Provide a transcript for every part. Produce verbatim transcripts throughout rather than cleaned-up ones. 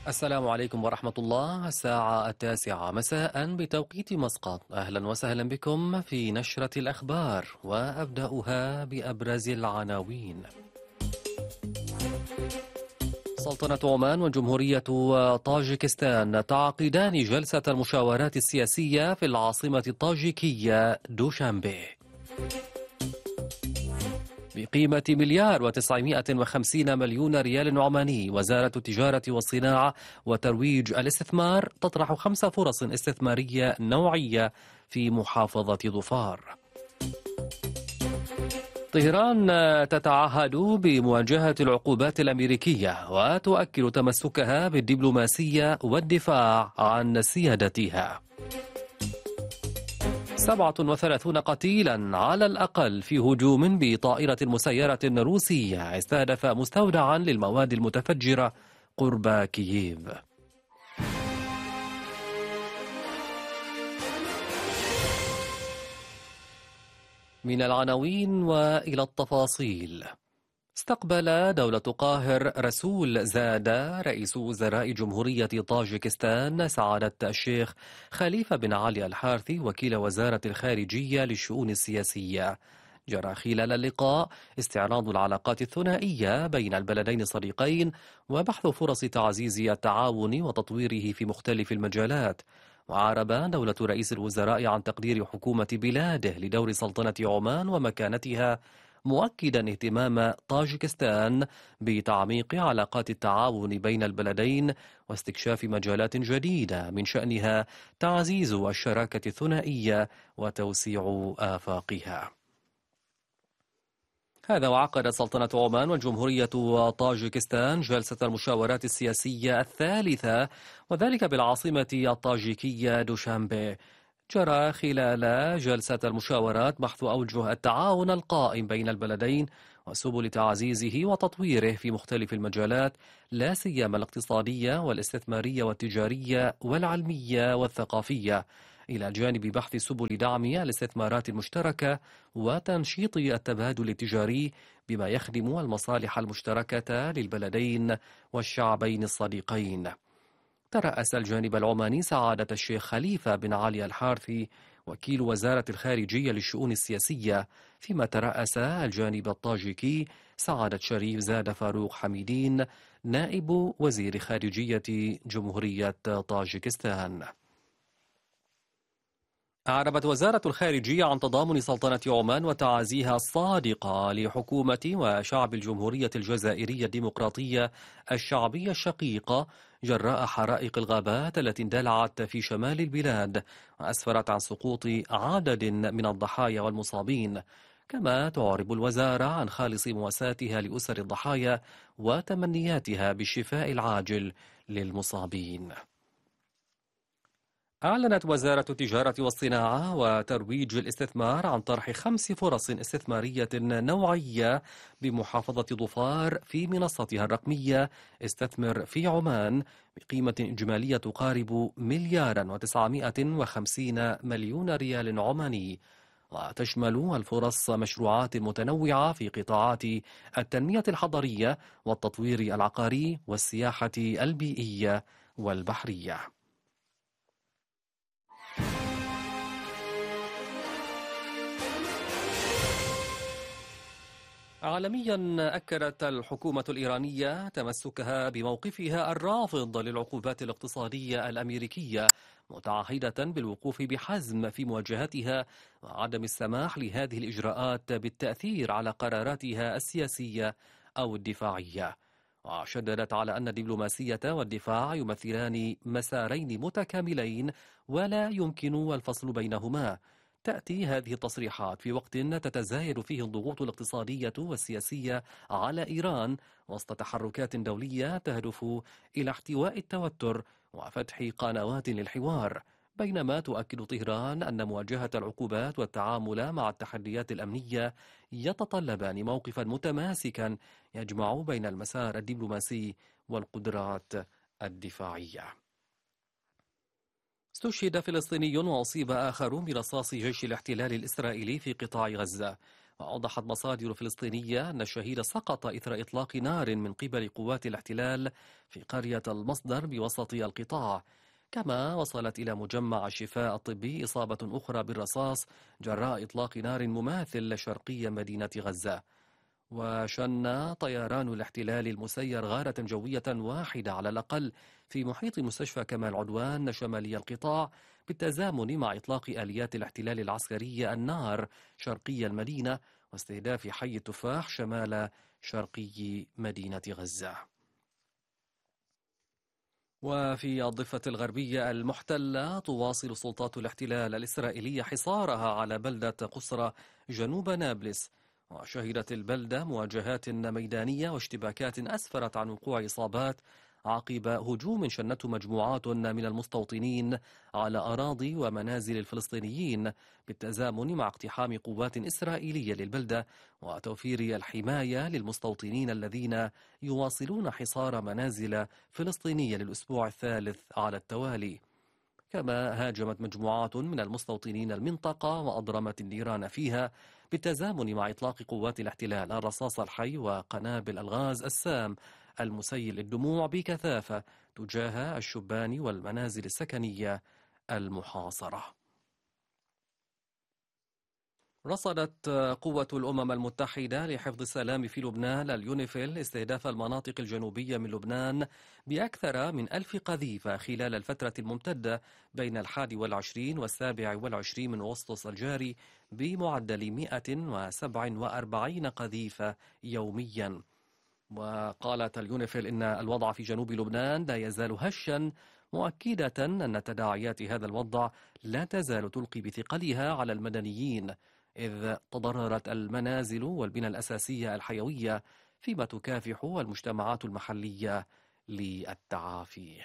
السلام عليكم ورحمة الله. الساعة التاسعة مساء بتوقيت مسقط. أهلا وسهلا بكم في نشرة الأخبار، وأبدأها بأبرز العناوين. سلطنة عمان وجمهورية طاجكستان تعقدان جلسة المشاورات السياسية في العاصمة الطاجيكية دوشانبه بقيمة مليار وتسعمائة وخمسين مليون ريال عماني. وزارة التجارة والصناعة وترويج الاستثمار تطرح خمس فرص استثمارية نوعية في محافظة ظفار. طهران تتعهد بمواجهة العقوبات الأمريكية وتؤكد تمسكها بالدبلوماسية والدفاع عن سيادتها. سبعة وثلاثون قتيلا على الأقل في هجوم بطائرة مسيرة روسية استهدف مستودعا للمواد المتفجرة قرب كييف. من العناوين وإلى التفاصيل. استقبل دولة قاهر رسول زادة رئيس وزراء جمهورية طاجكستان سعادة الشيخ خليفة بن علي الحارثي وكيل وزارة الخارجية للشؤون السياسية. جرى خلال اللقاء استعراض العلاقات الثنائية بين البلدين الصديقين وبحث فرص تعزيز التعاون وتطويره في مختلف المجالات. وعرب دولة رئيس الوزراء عن تقدير حكومة بلاده لدور سلطنة عمان ومكانتها، مؤكدا اهتمام طاجكستان بتعميق علاقات التعاون بين البلدين واستكشاف مجالات جديدة من شأنها تعزيز الشراكة الثنائية وتوسيع آفاقها. هذا وعقد سلطنة عمان وجمهورية طاجكستان جلسة المشاورات السياسية الثالثة، وذلك بالعاصمة الطاجيكية دوشانبه. جرى خلال جلسة المشاورات بحث أوجه التعاون القائم بين البلدين وسبل تعزيزه وتطويره في مختلف المجالات، لا سيما الاقتصادية والاستثمارية والتجارية والعلمية والثقافية، إلى جانب بحث سبل دعم الاستثمارات المشتركة وتنشيط التبادل التجاري بما يخدم المصالح المشتركة للبلدين والشعبين الصديقين. ترأس الجانب العماني سعادة الشيخ خليفة بن علي الحارثي وكيل وزارة الخارجية للشؤون السياسية، فيما ترأس الجانب الطاجيكي سعادة شريف زاد فاروق حميدين نائب وزير خارجية جمهورية طاجكستان. أعربت وزارة الخارجية عن تضامن سلطنة عمان وتعازيها الصادقة لحكومة وشعب الجمهورية الجزائرية الديمقراطية الشعبية الشقيقة جراء حرائق الغابات التي اندلعت في شمال البلاد وأسفرت عن سقوط عدد من الضحايا والمصابين. كما تعرب الوزارة عن خالص مواساتها لأسر الضحايا وتمنياتها بالشفاء العاجل للمصابين. أعلنت وزارة التجارة والصناعة وترويج الاستثمار عن طرح خمس فرص استثمارية نوعية بمحافظة ظفار في منصتها الرقمية استثمر في عمان بقيمة إجمالية تقارب مليارا وتسعمائة وخمسين مليون ريال عماني، وتشمل الفرص مشروعات متنوعة في قطاعات التنمية الحضرية والتطوير العقاري والسياحة البيئية والبحرية. عالميا، أكدت الحكومة الإيرانية تمسكها بموقفها الرافض للعقوبات الاقتصادية الأمريكية، متعهدة بالوقوف بحزم في مواجهتها وعدم السماح لهذه الإجراءات بالتأثير على قراراتها السياسية أو الدفاعية. وشددت على أن الدبلوماسية والدفاع يمثلان مسارين متكاملين ولا يمكن الفصل بينهما. تأتي هذه التصريحات في وقت تتزايد فيه الضغوط الاقتصادية والسياسية على إيران وسط تحركات دولية تهدف إلى احتواء التوتر وفتح قنوات للحوار، بينما تؤكد طهران أن مواجهة العقوبات والتعامل مع التحديات الأمنية يتطلبان موقفا متماسكا يجمع بين المسار الدبلوماسي والقدرات الدفاعية. استشهد فلسطيني وأصيب آخر برصاص جيش الاحتلال الإسرائيلي في قطاع غزة. وأوضحت مصادر فلسطينية أن الشهيد سقط إثر إطلاق نار من قبل قوات الاحتلال في قرية المصدر بوسط القطاع. كما وصلت إلى مجمع الشفاء الطبي إصابة أخرى بالرصاص جراء إطلاق نار مماثل شرقي مدينة غزة. وشن طيران الاحتلال المسير غارة جوية واحدة على الأقل في محيط مستشفى كمال عدوان شمالي القطاع، بالتزامن مع إطلاق آليات الاحتلال العسكرية النار شرقي المدينة واستهداف حي التفاح شمال شرقي مدينة غزة. وفي الضفة الغربية المحتلة تواصل سلطات الاحتلال الإسرائيلية حصارها على بلدة قصرى جنوب نابلس، وشهدت البلدة مواجهات ميدانية واشتباكات أسفرت عن وقوع إصابات عقب هجوم شنته مجموعات من المستوطنين على أراضي ومنازل الفلسطينيين، بالتزامن مع اقتحام قوات إسرائيلية للبلدة وتوفير الحماية للمستوطنين الذين يواصلون حصار منازل فلسطينية للأسبوع الثالث على التوالي. كما هاجمت مجموعات من المستوطنين المنطقة وأضرمت النيران فيها، بالتزامن مع إطلاق قوات الاحتلال الرصاص الحي وقنابل الغاز السام المسيل للدموع بكثافة تجاه الشبان والمنازل السكنية المحاصرة. رصدت قوة الأمم المتحدة لحفظ السلام في لبنان اليونيفيل استهداف المناطق الجنوبية من لبنان بأكثر من ألف قذيفة خلال الفترة الممتدة بين الحادي والعشرين والسابع والعشرين من أغسطس الجاري بمعدل مئة وسبعة وأربعين قذيفة يوميا. وقالت اليونيفيل إن الوضع في جنوب لبنان لا يزال هشا، مؤكدة أن تداعيات هذا الوضع لا تزال تلقي بثقلها على المدنيين، إذ تضررت المنازل والبنى الأساسية الحيوية، فيما تكافح المجتمعات المحلية للتعافي.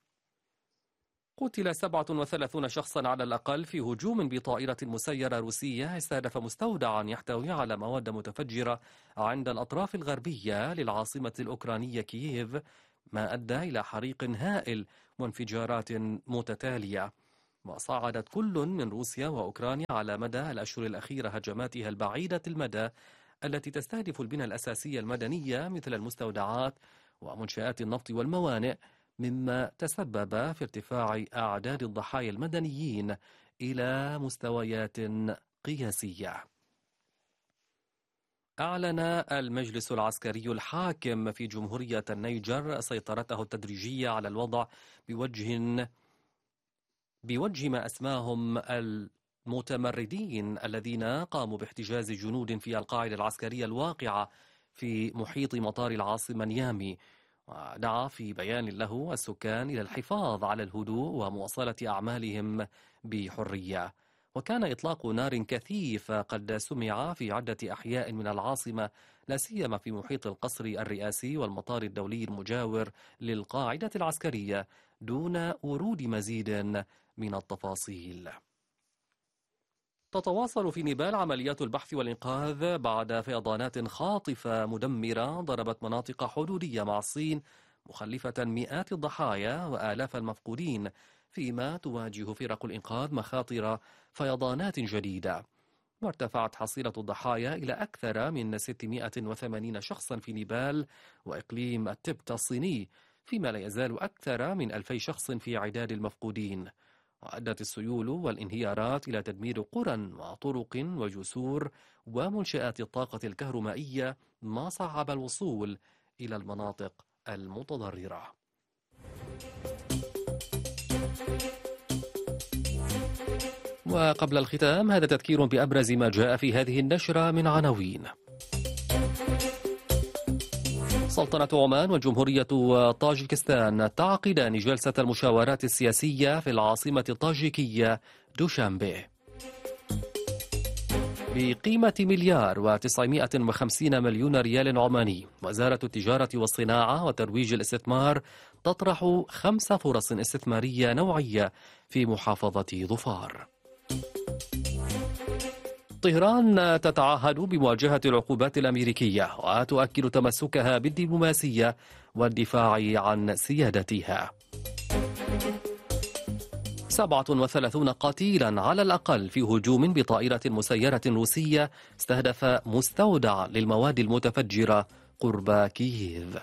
قتل سبعة وثلاثون شخصا على الأقل في هجوم بطائرة مسيرة روسية استهدف مستودعا يحتوي على مواد متفجرة عند الأطراف الغربية للعاصمة الأوكرانية كييف، ما أدى إلى حريق هائل وانفجارات متتالية. وصعدت كل من روسيا وأوكرانيا على مدى الأشهر الأخيرة هجماتها البعيدة المدى التي تستهدف البنى الأساسية المدنية مثل المستودعات ومنشآت النفط والموانئ، مما تسبب في ارتفاع أعداد الضحايا المدنيين إلى مستويات قياسية. أعلن المجلس العسكري الحاكم في جمهورية النيجر سيطرته التدريجية على الوضع بوجه بوجه ما أسماهم المتمردين الذين قاموا باحتجاز جنود في القاعدة العسكرية الواقعة في محيط مطار العاصمة نيامي. ودعا في بيان له السكان إلى الحفاظ على الهدوء ومواصلة أعمالهم بحرية. وكان إطلاق نار كثيف قد سمع في عدة أحياء من العاصمة، لا سيما في محيط القصر الرئاسي والمطار الدولي المجاور للقاعدة العسكرية، دون ورود مزيد من التفاصيل. تتواصل في نيبال عمليات البحث والإنقاذ بعد فيضانات خاطفة مدمرة ضربت مناطق حدودية مع الصين، مخلفة مئات الضحايا وآلاف المفقودين، فيما تواجه فرق الإنقاذ مخاطر فيضانات جديدة. وارتفعت حصيلة الضحايا إلى أكثر من ستمئة وثمانين شخصا في نيبال وإقليم التبت الصيني، فيما لا يزال أكثر من ألفي شخص في عداد المفقودين. وأدت السيول والانهيارات إلى تدمير قرى وطرق وجسور ومنشآت الطاقة الكهرومائية، ما صعب الوصول إلى المناطق المتضررة. وقبل الختام هذا تذكير بأبرز ما جاء في هذه النشرة من عناوين. سلطنة عمان وجمهورية طاجيكستان تعقدان جلسة المشاورات السياسية في العاصمة الطاجيكية دوشانبه بقيمة مليار وتسعمائة وخمسين مليون ريال عماني. وزارة التجارة والصناعة وترويج الاستثمار تطرح خمس فرص استثمارية نوعية في محافظة ظفار. طهران تتعهد بمواجهة العقوبات الأمريكية وتؤكد تمسكها بالدبلوماسية والدفاع عن سيادتها. سبعة وثلاثين قتيلا على الأقل في هجوم بطائرة مسيرة روسية استهدف مستودع للمواد المتفجرة قرب كييف.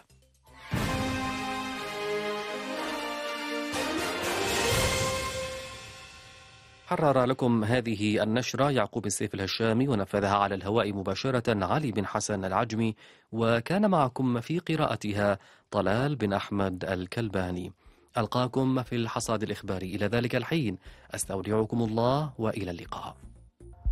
حرر لكم هذه النشرة يعقوب السيف الهشامي، ونفذها على الهواء مباشرة علي بن حسن العجمي، وكان معكم في قراءتها طلال بن أحمد الكلباني. ألقاكم في الحصاد الإخباري. إلى ذلك الحين أستودعكم الله وإلى اللقاء.